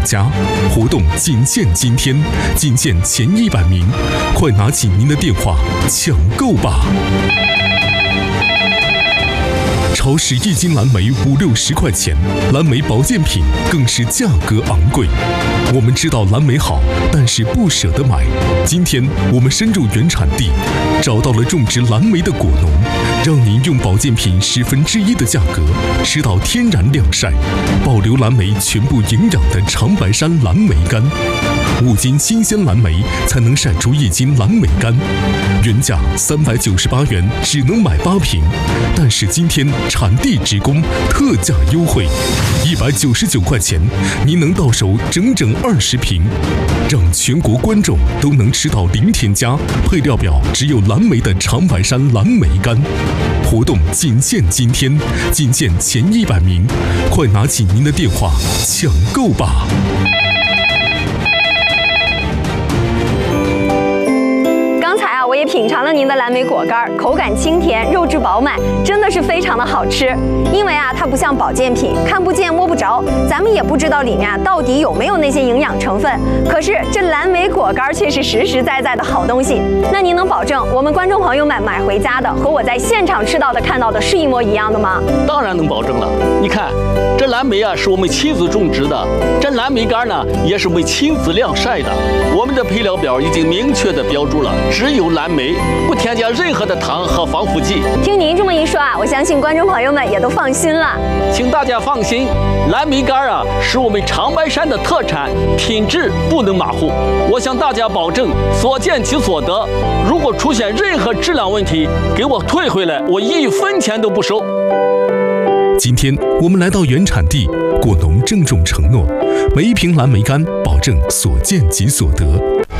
家，活动仅限今天，仅限前100名，快拿起您的电话抢购吧！超市1斤蓝莓50-60块钱，蓝莓保健品更是价格昂贵。我们知道蓝莓好，但是不舍得买。今天我们深入原产地，找到了种植蓝莓的果农，让您用保健品1/10的价格吃到天然晾晒、保留蓝莓全部营养的长白山蓝莓干。5斤新鲜蓝莓才能晒出1斤蓝莓干，原价398元只能买8瓶，但是今天产地直供特价优惠，199块钱您能到手整整20瓶，让全国观众都能吃到零添加、配料表只有蓝莓的长白山蓝莓干。活动仅限今天，仅限前100名，快拿起您的电话抢购吧！ 我也品尝了您的蓝莓果干，口感清甜，肉质饱满，真的是非常的好吃。因为它不像保健品，看不见摸不着，咱们也不知道里面到底有没有那些营养成分。可是这蓝莓果干却是实实在在的好东西。那您能保证我们观众朋友们买回家的和我在现场吃到的、看到的是一模一样的吗？ 当然能保证了。你看，这蓝莓是我们亲自种植的，这蓝莓干呢也是我们亲自晾晒的。我们的配料表已经明确的标注了，只有蓝莓，不添加任何的糖和防腐剂。 听您这么一说我相信观众朋友们也都放心了。 请大家放心，蓝莓干是我们长白山的特产，品质不能马虎。我向大家保证，所见即所得。如果出现任何质量问题，给我退回来，我1分钱都不收。 今天我们来到原产地，果农郑重承诺，每1瓶蓝莓干保证所见即所得。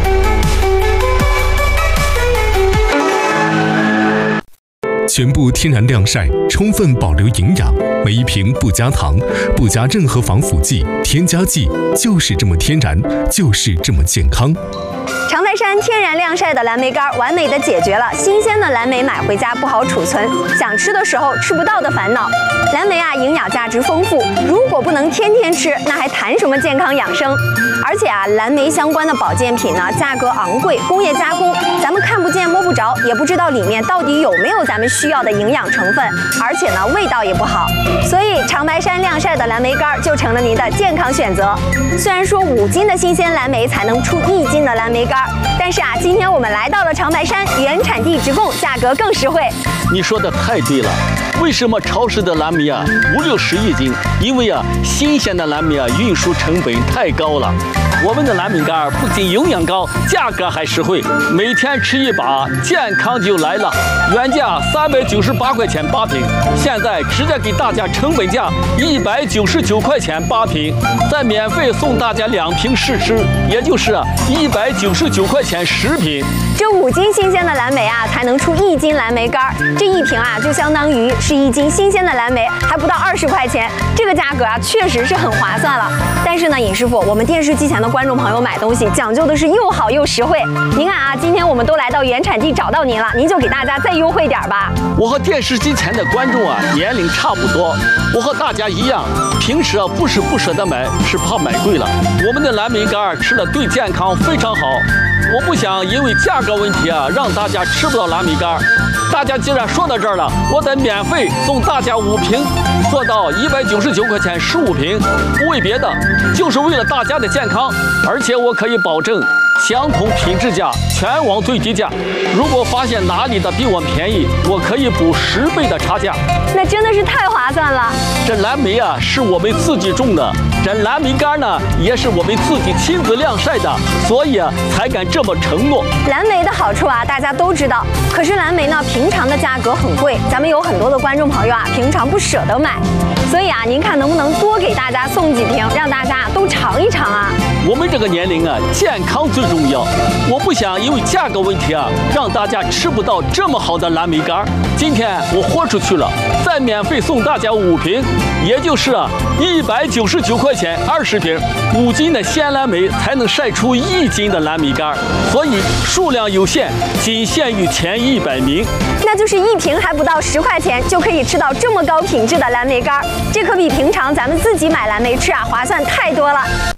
全部天然晾晒，充分保留营养，每1瓶不加糖，不加任何防腐剂、添加剂，就是这么天然，就是这么健康。 长白山天然晾晒的蓝莓干，完美的解决了新鲜的蓝莓买回家不好储存，想吃的时候吃不到的烦恼。蓝莓营养价值丰富，如果不能天天吃，那还谈什么健康养生？而且蓝莓相关的保健品呢，价格昂贵，工业加工，咱们看不见摸不着，也不知道里面到底有没有咱们需要的营养成分，而且呢味道也不好。所以长白山晾晒的蓝莓干就成了您的健康选择。虽然说5斤的新鲜蓝莓才能出1斤的蓝莓干，但是今天我们来到了长白山，原产地直供，价格更实惠。 你说的太对了，为什么超市的蓝莓50-601斤？因为新鲜的蓝莓运输成本太高了。我们的蓝莓干不仅营养高，价格还实惠，每天吃1把，健康就来了。原价398块钱8瓶，现在直接给大家成本价199块钱8瓶，再免费送大家2瓶试吃，也就是199块钱10瓶。 这5斤新鲜的蓝莓才能出1斤蓝莓干，这1瓶就相当于是1斤新鲜的蓝莓，还不到20块钱，这个价格确实是很划算了。但是呢，尹师傅，我们电视机前的观众朋友买东西讲究的是又好又实惠。您看今天我们都来到原产地找到您了，您就给大家再优惠点吧。 我和电视机前的观众年龄差不多，我和大家一样，平时不是不舍得买，是怕买贵了。我们的蓝莓干吃了对健康非常好，我不想因为价格问题让大家吃不到蓝莓干。大家既然说到这儿了，我再免费送大家5瓶，做到199块钱15瓶，不为别的，就是为了大家的健康。而且我可以保证相同品质价，全网最低价。如果发现哪里的比我便宜，我可以补10倍的差价。 那真的是太划算了。 这蓝莓是我们自己种的，这蓝莓干呢也是我们自己亲自晾晒的，所以才敢这么承诺。 蓝莓的好处大家都知道，可是蓝莓呢平常的价格很贵，咱们有很多的观众朋友平常不舍得买，所以您看能不能多给大家送几瓶，让大家都尝一尝我们这个年龄健康最重要，我不想因为价格问题让大家吃不到这么好的蓝莓干。今天我豁出去了，再免费送大家5瓶，也就是199块钱20瓶，5斤的鲜蓝莓才能晒出1斤的蓝莓干，所以数量有限，仅限于前100名。 那就是1瓶还不到10块钱就可以吃到这么高品质的蓝莓干，这可比平常咱们自己买蓝莓吃划算太多了。